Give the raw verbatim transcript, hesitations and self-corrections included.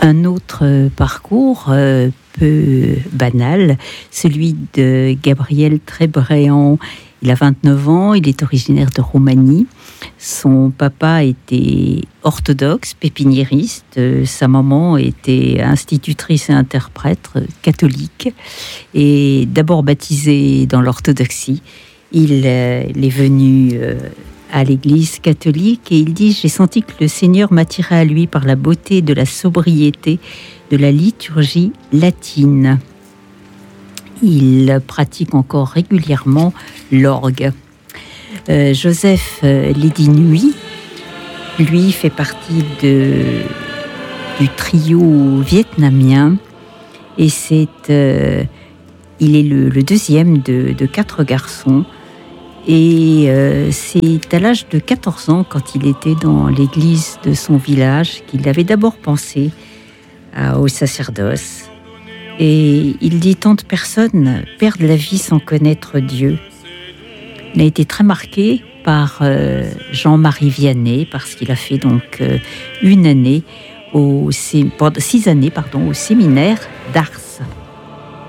un autre parcours euh, peu banal, celui de Gabriel Trébréan. Il a vingt-neuf ans, il est originaire de Roumanie. Son papa était orthodoxe, pépiniériste. Sa maman était institutrice et interprète catholique. Et d'abord baptisé dans l'orthodoxie, il, euh, il est venu euh, à l'église catholique et il dit « J'ai senti que le Seigneur m'attirait à lui par la beauté de la sobriété de la liturgie latine. » Il pratique encore régulièrement l'orgue. Euh, Joseph euh, Lédinuy, lui, fait partie de, du trio vietnamien et c'est, euh, il est le, le deuxième de, de quatre garçons. Et euh, c'est à l'âge de quatorze ans, quand il était dans l'église de son village, qu'il avait d'abord pensé à, au sacerdoce. Et il dit « Tant de personnes perdent la vie sans connaître Dieu ». Il a été très marqué par euh, Jean-Marie Vianney, parce qu'il a fait donc euh, une année, au, six années pardon, au séminaire d'Ars.